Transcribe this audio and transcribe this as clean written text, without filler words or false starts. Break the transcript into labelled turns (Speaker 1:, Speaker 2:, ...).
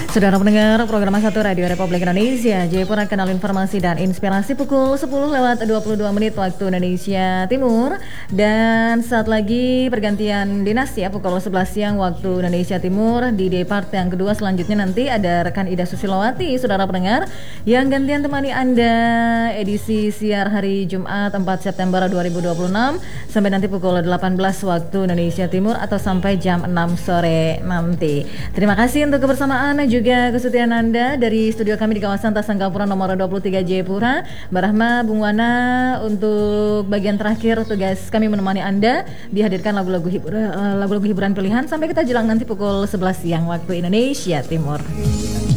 Speaker 1: Saudara pendengar program Satu Radio Republik Indonesia, Jayapura Kanal Informasi dan Inspirasi pukul 10:22 waktu Indonesia Timur. Dan saat lagi pergantian dinas ya, pukul 11 siang waktu Indonesia Timur. Di part yang kedua selanjutnya nanti ada rekan Ida Susilowati, saudara pendengar, yang gantian temani Anda edisi siar hari Jumat 4 September 2026 sampai nanti pukul 18 waktu Indonesia Timur atau sampai jam 6 sore nanti. Terima kasih untuk kebersamaan juga kesetiaan Anda dari studio kami di kawasan Tasangkapura nomor 23 Jayapura. Mbak Rahma, Bung Wana, untuk bagian terakhir tugas kami menemani Anda, dihadirkan lagu-lagu hiburan pilihan sampai kita jelang nanti pukul 11 siang waktu Indonesia Timur.